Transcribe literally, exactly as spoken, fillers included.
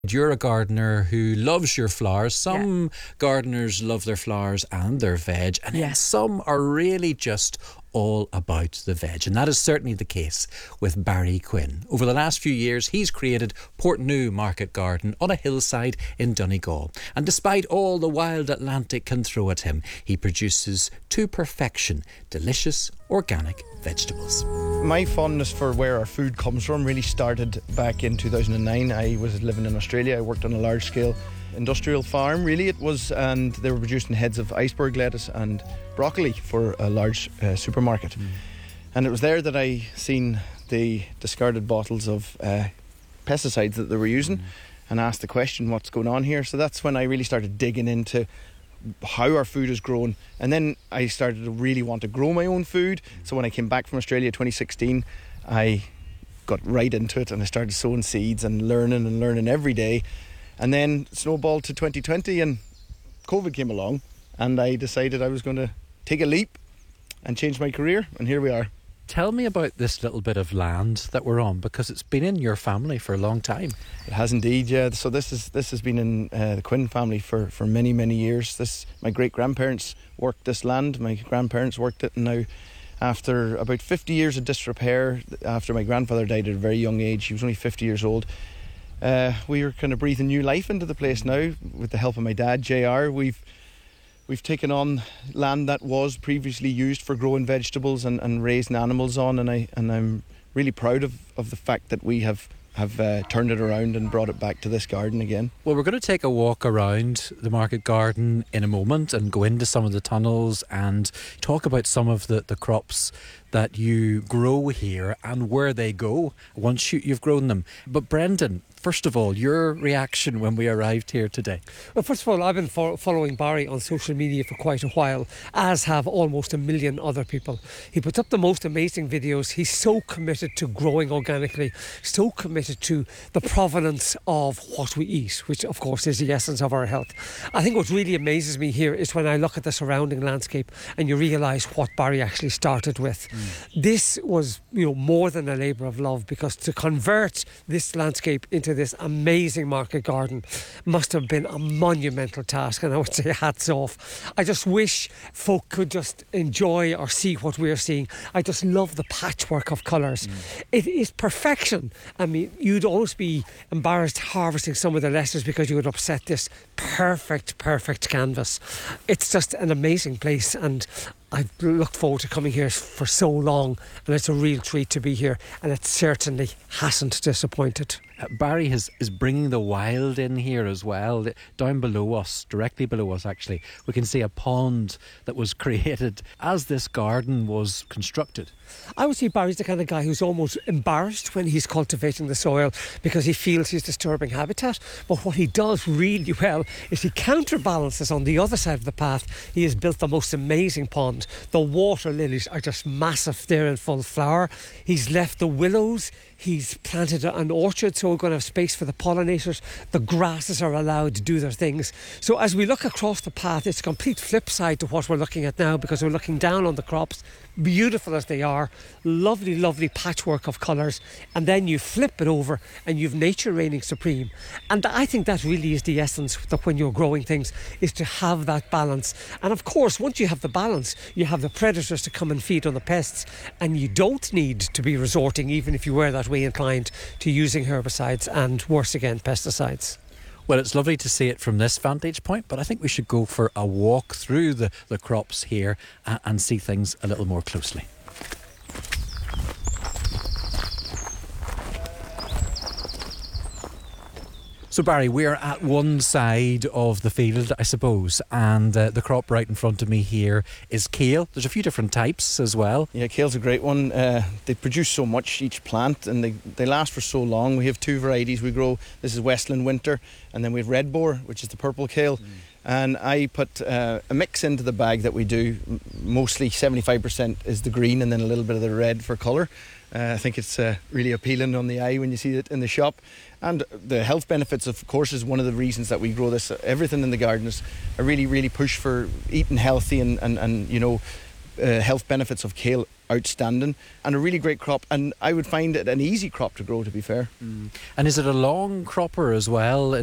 You're a gardener who loves your flowers. Some yeah. gardeners love their flowers and their veg, and yes. some are really just all about the veg, and that is certainly the case with Barry Quinn. Over the last few years, he's created Portneuf Market Garden on a hillside in Donegal, and despite all the wild Atlantic can throw at him, he produces to perfection delicious organic vegetables. My fondness for where our food comes from really started back in two thousand nine. I was living in Australia. I worked on a large scale industrial farm, really it was, and they were producing heads of iceberg lettuce and broccoli for a large uh, supermarket. Mm. And it was there that I seen the discarded bottles of uh, pesticides that they were using, mm. and asked the question, what's going on here? So that's when I really started digging into how our food is grown, and then I started to really want to grow my own food. Mm. So when I came back from Australia twenty sixteen, I got right into it, and I started sowing seeds and learning and learning every day. And then snowballed to twenty twenty, and COVID came along, and I decided I was going to take a leap and change my career, and here we are. Tell me about this little bit of land that we're on, because it's been in your family for a long time. It has indeed, yeah. So this is this has been in uh, the Quinn family for, for many, many years. This my great-grandparents worked this land, my grandparents worked it, and now after about fifty years of disrepair, after my grandfather died at a very young age, he was only fifty years old, Uh, we are kind of breathing new life into the place now with the help of my dad, J R. We've we've taken on land that was previously used for growing vegetables and, and raising animals on, and I and I'm really proud of, of the fact that we have have uh, turned it around and brought it back to this garden again. Well, we're going to take a walk around the market garden in a moment and go into some of the tunnels and talk about some of the, the crops that you grow here and where they go once you, you've grown them. But Brendan, first of all, your reaction when we arrived here today? Well, first of all, I've been fo- following Barry on social media for quite a while, as have almost a million other people. He puts up the most amazing videos. He's so committed to growing organically, so committed to the provenance of what we eat, which of course is the essence of our health. I think what really amazes me here is when I look at the surrounding landscape and you realise what Barry actually started with. Mm. This was, you know, more than a labour of love, because to convert this landscape into this amazing market garden must have been a monumental task, and I would say hats off. I just wish folk could just enjoy or see what we're seeing. I just love the patchwork of colours. Mm. It is perfection. I mean, you'd almost be embarrassed harvesting some of the letters because you would upset this perfect, perfect canvas. It's just an amazing place, and I've looked forward to coming here for so long, and it's a real treat to be here, and it certainly hasn't disappointed. Uh, Barry has, is bringing the wild in here as well. Down below us, directly below us actually, we can see a pond that was created as this garden was constructed. I would say Barry's the kind of guy who's almost embarrassed when he's cultivating the soil because he feels he's disturbing habitat. But what he does really well is he counterbalances on the other side of the path. He has built the most amazing pond. The water lilies are just massive. They're in full flower. He's left the willows. He's planted an orchard, so we're going to have space for the pollinators. The grasses are allowed to do their things. So as we look across the path, it's a complete flip side to what we're looking at now, because we're looking down on the crops, beautiful as they are, lovely, lovely patchwork of colours, and then you flip it over and you've nature reigning supreme. And I think that really is the essence, that when you're growing things, is to have that balance. And of course, once you have the balance, you have the predators to come and feed on the pests, and you don't need to be resorting, even if you were that way inclined, to using herbicides and, worse again, pesticides. Well, it's lovely to see it from this vantage point, but I think we should go for a walk through the, the crops here and, and see things a little more closely. So Barry, we're at one side of the field, I suppose, and uh, the crop right in front of me here is kale. There's a few different types as well. Yeah, kale's a great one. Uh, they produce so much, each plant, and they, they last for so long. We have two varieties we grow. This is Westland Winter, and then we have Red Boar, which is the purple kale. Mm. And I put uh, a mix into the bag that we do. Mostly seventy-five percent is the green and then a little bit of the red for colour. Uh, I think it's uh, really appealing on the eye when you see it in the shop. And the health benefits, of course, is one of the reasons that we grow this. Everything in the garden is a really, really push for eating healthy and, and, and you know, uh, health benefits of kale outstanding, and a really great crop, and I would find it an easy crop to grow, to be fair. Mm. And is it a long cropper as well?